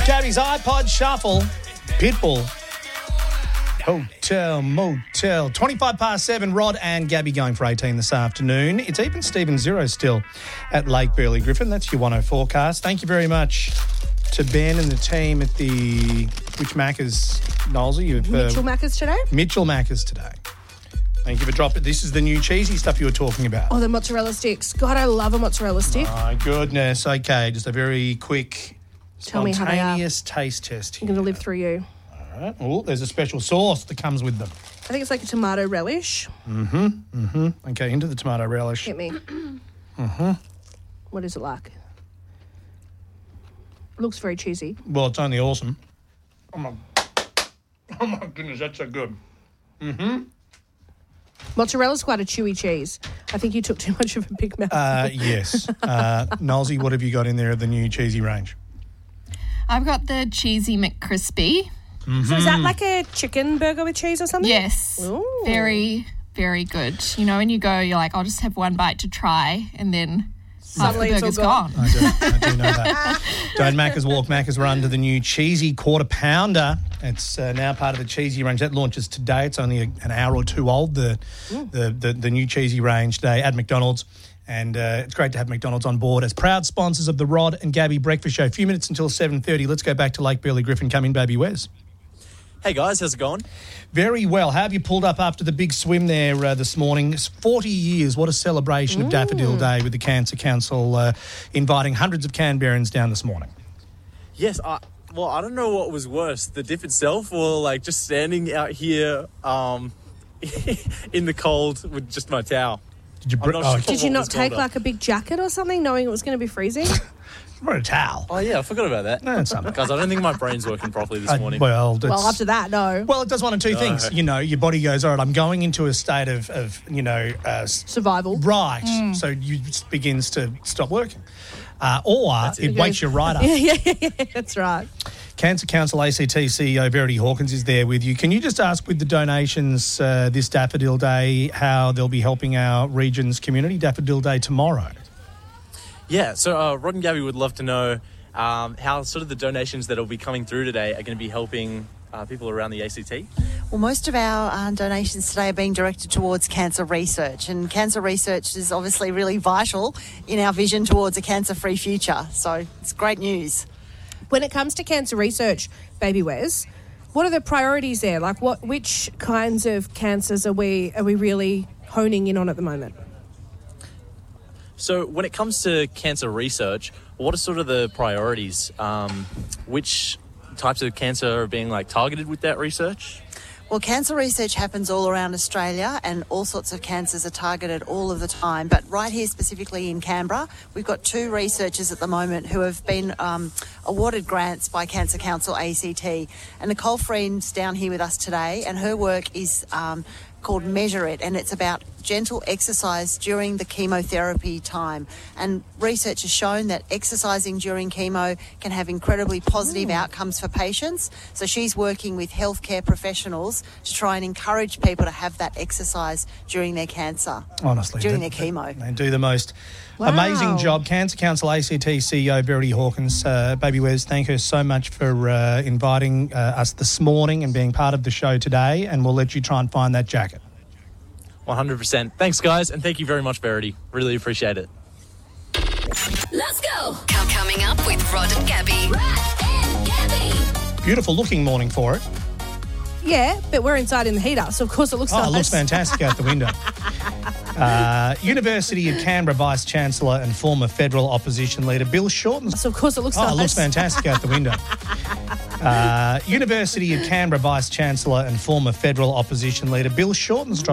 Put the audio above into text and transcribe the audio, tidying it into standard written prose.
Gabby's iPod Shuffle, Pitbull, Hotel Motel. 25 past 7, Rod and Gabby going for 18 this afternoon. It's even Stephen 0 still at Lake Burley Griffin. That's your 104 forecast. Thank you very much to Ben and the team at the... Which Macca's, Nolsey? Mitchell Macca's today. Mitchell Macca's today. Thank you for dropping. This is the new cheesy stuff you were talking about. Oh, the mozzarella sticks. God, I love a mozzarella stick. My goodness. Okay, just a very quick, Tell me how they are. spontaneous taste test I'm here. going to live through you. All right. Oh, there's a special sauce that comes with them. I think it's like a tomato relish. Okay, into the tomato relish. Hit me. What is it like? Looks very cheesy. Well, it's only awesome. Oh my goodness, that's so good. Mozzarella's quite a chewy cheese. I think you took too much of a big mouth. Yes. Nolsey, what have you got in there of the new cheesy range? I've got the cheesy McCrispy. So is that like a chicken burger with cheese or something? Yes. Ooh. Very, very good. You know, when you go, you're like, I'll just have one bite to try, and then Suddenly half the it's burger's all gone. gone. I do know that. Don't Macca's walk, Macca's run to the new cheesy quarter pounder. It's now part of the cheesy range. That launches today. It's only an hour or two old, the new cheesy range today at McDonald's. And it's great to have McDonald's on board as proud sponsors of the Rod and Gabby Breakfast Show. A few minutes until 7:30. Let's go back to Lake Burley Griffin. Come in, baby Wes. Hey guys, how's it going? Very well. How have you pulled up after the big swim there this morning? It's 40 years. What a celebration of Daffodil Day with the Cancer Council inviting hundreds of Canberrans down this morning. Yes, I don't know what was worse, the dip itself or like just standing out here in the cold with just my towel. Did you, Did you not take like a big jacket or something knowing it was going to be freezing? What a towel. Oh yeah, I forgot about that. No, it's something. Guys, I don't think my brain's working properly this morning. Well, After that, no. Well, it does one of two things. You know, your body goes, all right, I'm going into a state of Survival. right. So you just begins to stop working. Or it wakes you right up. Yeah, that's right. Cancer Council ACT CEO Verity Hawkins is there with you. Can you just ask with the donations this Daffodil Day how they'll be helping our region's community? Daffodil Day tomorrow. Yeah, so Rod and Gabby would love to know how sort of the donations that will be coming through today are going to be helping people around the ACT. Well, most of our donations today are being directed towards cancer research, and cancer research is obviously really vital in our vision towards a cancer-free future. So it's great news. When it comes to cancer research, Baby Wes, what are the priorities there? Like, which kinds of cancers are we really honing in on at the moment? So when it comes to cancer research, what are sort of the priorities? Which types of cancer are being targeted with that research? Well, cancer research happens all around Australia and all sorts of cancers are targeted all of the time. But right here specifically in Canberra, we've got 2 researchers at the moment who have been awarded grants by Cancer Council ACT. And Nicole Freen's down here with us today, and her work is called Measure It, and it's about gentle exercise during the chemotherapy time. And research has shown that exercising during chemo can have incredibly positive outcomes for patients. So she's working with healthcare professionals to try and encourage people to have that exercise during their cancer. Honestly. During their chemo. They do the most amazing job. Cancer Council ACT CEO Verity Hawkins. Baby Wes, thank her so much for inviting us this morning and being part of the show today, and we'll let you try and find that jacket. 100%. Thanks, guys, and thank you very much, Verity. Really appreciate it. Let's go. Coming up with Rod and Gabby. Rod and Gabby. Beautiful looking morning for it. Yeah, but we're inside in the heater, so of course it looks nice. Oh, it looks fantastic out the window. University of Canberra Vice-Chancellor and former federal opposition leader Bill Shorten. So of course it looks nice. Oh, it looks fantastic out the window. University of Canberra Vice-Chancellor and former federal opposition leader Bill Shorten's